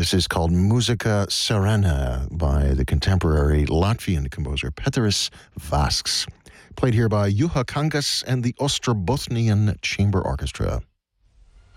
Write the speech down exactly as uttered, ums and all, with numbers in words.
This is called Musica Serena by the contemporary Latvian composer Pēteris Vasks. Played here by Juha Kangas and the Ostrobothnian Chamber Orchestra.